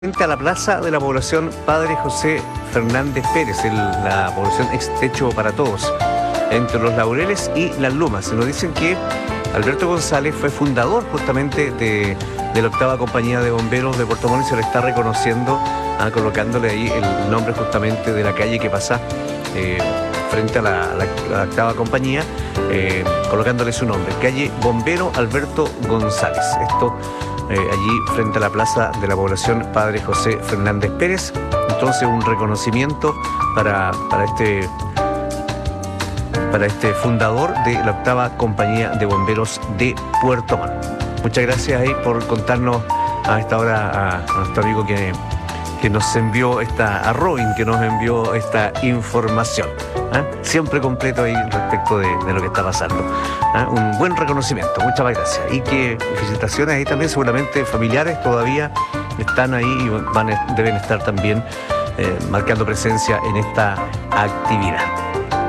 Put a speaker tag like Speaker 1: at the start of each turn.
Speaker 1: Frente a la plaza de la población Padre José Fernández Pérez, en la población ex Techo para Todos, entre Los Laureles y Las Lumas. Nos dicen que Alberto González fue fundador justamente de la octava compañía de bomberos de Puerto Montt y se le está reconociendo, colocándole ahí el nombre justamente de la calle que pasa frente a la octava compañía, colocándole su nombre, calle Bombero Alberto González. Esto allí frente a la plaza de la población Padre José Fernández Pérez. Entonces un reconocimiento para este fundador de la octava compañía de bomberos de Puerto Montt. Muchas gracias ahí por contarnos a esta hora a nuestro amigo que nos envió a Robin, que nos envió esta información. Siempre completo ahí respecto de lo que está pasando. Un buen reconocimiento, muchas gracias. Y que felicitaciones ahí también, seguramente familiares todavía están ahí y deben estar también marcando presencia en esta actividad.